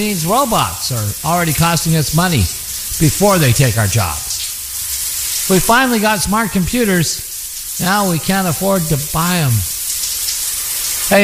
means robots are already costing us money before they take our jobs. We finally got smart computers. Now we can't afford to buy them.